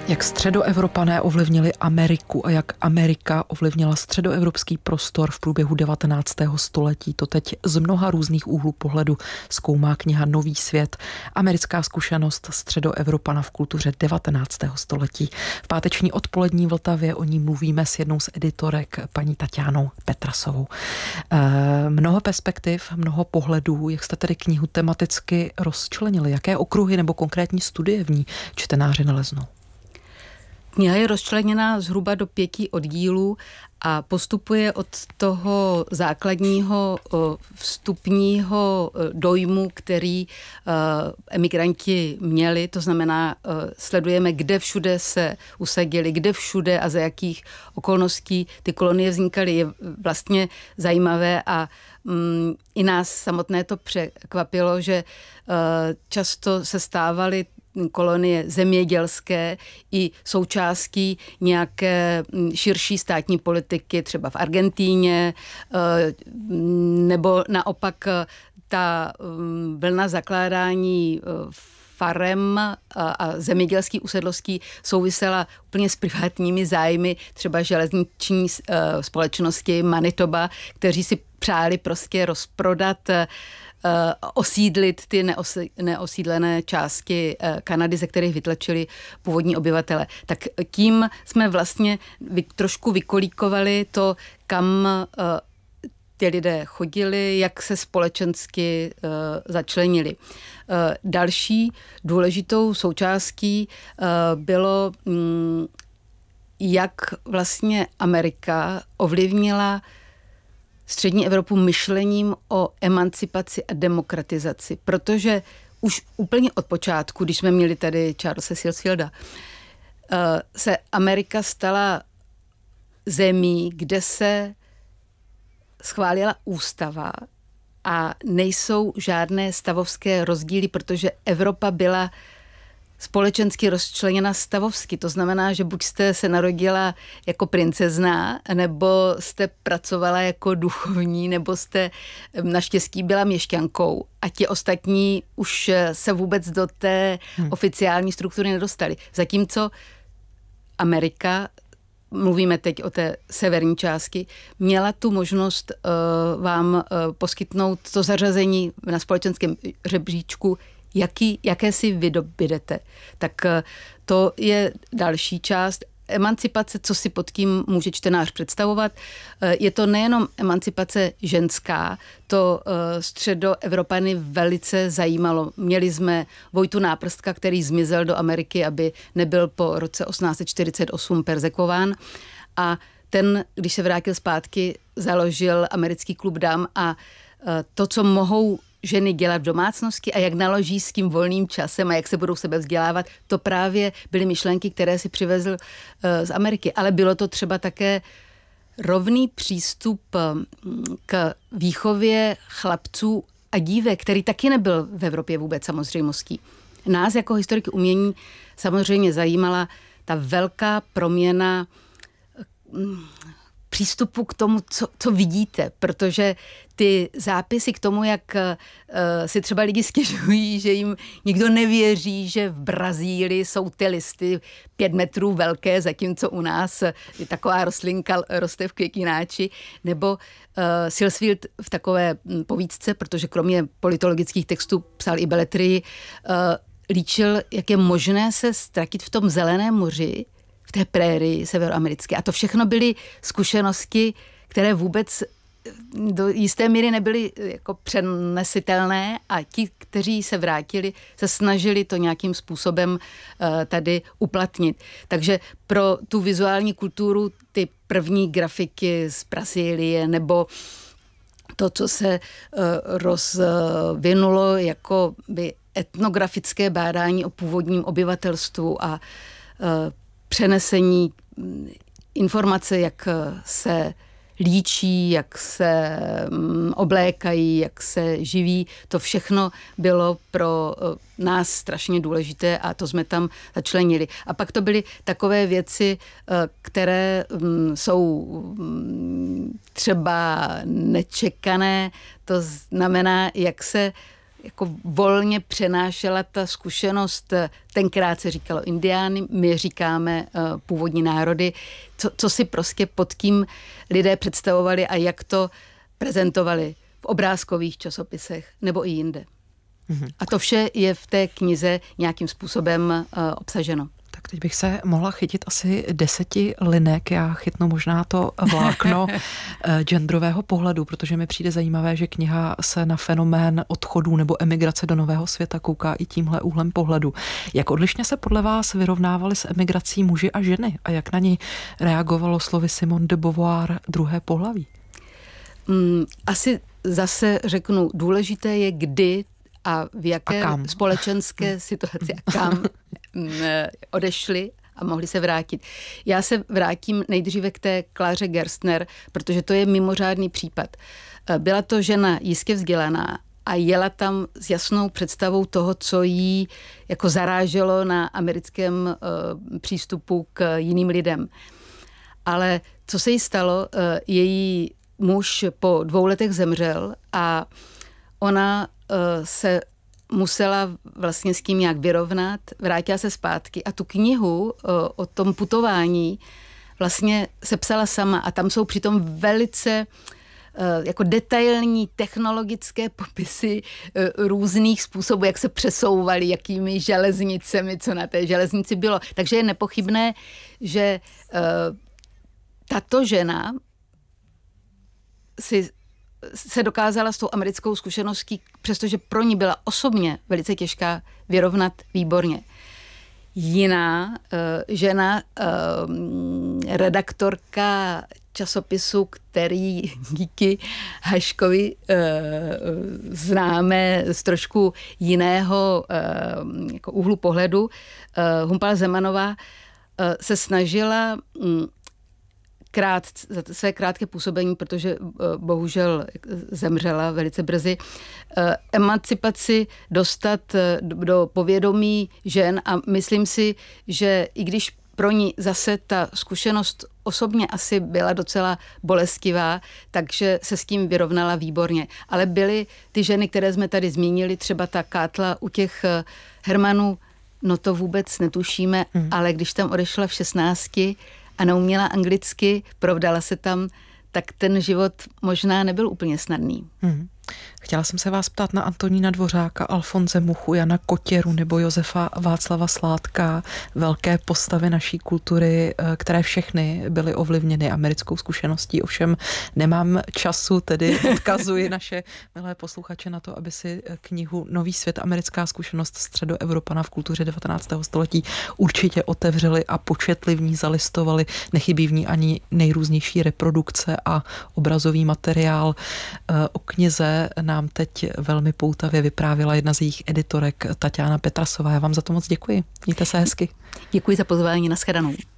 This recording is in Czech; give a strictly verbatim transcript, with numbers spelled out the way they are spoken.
Jak Středoevropané ovlivnili Ameriku a jak Amerika ovlivnila středoevropský prostor v průběhu devatenáctého století, to teď z mnoha různých úhlů pohledu zkoumá kniha Nový svět. Americká zkušenost Středoevropana v kultuře devatenáctého století. V páteční odpolední Vltavě o ní mluvíme s jednou z editorek, paní Taťánou Petrasovou. E, mnoho perspektiv, mnoho pohledů. Jak jste tedy knihu tematicky rozčlenili? Jaké okruhy nebo konkrétní studie v ní čtenáři naleznou? Kniha je rozčleněná zhruba do pěti oddílů a postupuje od toho základního vstupního dojmu, který emigranti měli, to znamená, sledujeme, kde všude se usadili, kde všude a za jakých okolností ty kolonie vznikaly. Je vlastně zajímavé a mm, i nás samotné to překvapilo, že často se stávaly kolonie zemědělské i součástí nějaké širší státní politiky, třeba v Argentíně, nebo naopak ta vlna zakládání farem a zemědělský usedlostí souvisela úplně s privátními zájmy třeba železniční společnosti Manitoba, kteří si přáli prostě rozprodat osídlit ty neosídlené části Kanady, ze kterých vytlačili původní obyvatele. Tak tím jsme vlastně trošku vykolíkovali to, kam ty lidé chodili, jak se společensky začlenili. Další důležitou součástí bylo, jak vlastně Amerika ovlivnila střední Evropu myšlením o emancipaci a demokratizaci, protože už úplně od počátku, když jsme měli tady Charlese Silsfielda, se Amerika stala zemí, kde se schválila ústava a nejsou žádné stavovské rozdíly, protože Evropa byla společensky rozčleněna stavovsky. To znamená, že buď jste se narodila jako princezna, nebo jste pracovala jako duchovní, nebo jste naštěstí byla měšťankou. A ti ostatní už se vůbec do té hmm. oficiální struktury nedostali. Zatímco Amerika, mluvíme teď o té severní části, měla tu možnost uh, vám uh, poskytnout to zařazení na společenském žebříčku, Jaký, jaké si vy dobydete. Tak to je další část. Emancipace, co si pod tím může čtenář představovat, je to nejenom emancipace ženská, to Středoevropany velice zajímalo. Měli jsme Vojtu Náprstka, který zmizel do Ameriky, aby nebyl po roce osmnáct set čtyřicet osm perzekvován, a ten, když se vrátil zpátky, založil americký klub dam a to, co mohou ženy dělat v domácnosti a jak naloží s tím volným časem a jak se budou sebe vzdělávat, to právě byly myšlenky, které si přivezl uh, z Ameriky. Ale bylo to třeba také rovný přístup k výchově chlapců a dívek, který taky nebyl v Evropě vůbec samozřejmostí. Nás jako historiky umění samozřejmě zajímala ta velká proměna přístupu k tomu, co, co vidíte, protože ty zápisy k tomu, jak uh, si třeba lidi stěžují, že jim nikdo nevěří, že v Brazílii jsou ty listy pět metrů velké, zatímco u nás je taková rostlinka roste v květináči, nebo uh, Silsfield v takové povídce, protože kromě politologických textů psal i beletrii, uh, líčil, jak je možné se ztratit v tom zeleném moři, v té prérii severoamerické. A to všechno byly zkušenosti, které vůbec do jisté míry nebyly jako přenesitelné a ti, kteří se vrátili, se snažili to nějakým způsobem uh, tady uplatnit. Takže pro tu vizuální kulturu ty první grafiky z Brazílie nebo to, co se uh, rozvinulo jako by etnografické bádání o původním obyvatelstvu a uh, přenesení informace, jak se líčí, jak se oblékají, jak se živí. To všechno bylo pro nás strašně důležité a to jsme tam začlenili. A pak to byly takové věci, které jsou třeba nečekané. To znamená, jak se jako volně přenášela ta zkušenost, tenkrát se říkalo indiány, my říkáme původní národy, co, co si prostě pod kým lidé představovali a jak to prezentovali v obrázkových časopisech nebo i jinde. Mm-hmm. A to vše je v té knize nějakým způsobem uh, obsaženo. Tak teď bych se mohla chytit asi deseti linek, já chytnu možná to vlákno genderového pohledu, protože mi přijde zajímavé, že kniha se na fenomén odchodů nebo emigrace do nového světa kouká i tímhle úhlem pohledu. Jak odlišně se podle vás vyrovnávali s emigrací muži a ženy a jak na ní reagovalo slovy Simone de Beauvoir druhé pohlaví? Mm, asi zase řeknu, důležité je kdy a v jaké a společenské situaci a kam odešli a mohli se vrátit. Já se vrátím nejdříve k té Kláře Gerstner, protože to je mimořádný případ. Byla to žena jistě vzdělaná a jela tam s jasnou představou toho, co jí jako zaráželo na americkém uh, přístupu k jiným lidem. Ale co se jí stalo, uh, její muž po dvou letech zemřel a ona uh, se musela vlastně s tím nějak vyrovnat, vrátila se zpátky a tu knihu uh, o tom putování vlastně sepsala sama a tam jsou přitom velice uh, jako detailní technologické popisy uh, různých způsobů, jak se přesouvali, jakými železnicemi, co na té železnici bylo. Takže je nepochybné, že uh, tato žena si se dokázala s tou americkou zkušeností, přestože pro ní byla osobně velice těžká, vyrovnat výborně. Jiná uh, žena, uh, redaktorka časopisu, který díky Haškovi uh, známe z trošku jiného uh, jako úhlu pohledu, uh, Humpala Zemanová, uh, se snažila um, krát, za své krátké působení, protože bohužel zemřela velice brzy, emancipaci dostat do povědomí žen a myslím si, že i když pro ní zase ta zkušenost osobně asi byla docela bolestivá, takže se s tím vyrovnala výborně. Ale byly ty ženy, které jsme tady zmínili, třeba ta Kátla u těch Hermanů, no to vůbec netušíme, mm. ale když tam odešla v šestnácti a neuměla anglicky, provdala se tam, tak ten život možná nebyl úplně snadný. Hmm. Chtěla jsem se vás ptát na Antonína Dvořáka, Alfonse Muchu, Jana Kotěru nebo Josefa Václava Sládka, velké postavy naší kultury, které všechny byly ovlivněny americkou zkušeností. Ovšem nemám času, tedy odkazuji naše milé posluchače na to, aby si knihu Nový svět, americká zkušenost Středoevropana v kultuře devatenáctého století určitě otevřeli a početli v ní, zalistovali. Nechybí v ní ani nejrůznější reprodukce a obrazový materiál. O knize nám teď velmi poutavě vyprávěla jedna z jejich editorek, Tatiana Petrasová. Já vám za to moc děkuji. Mějte se hezky. Děkuji za pozvání, nashledanou.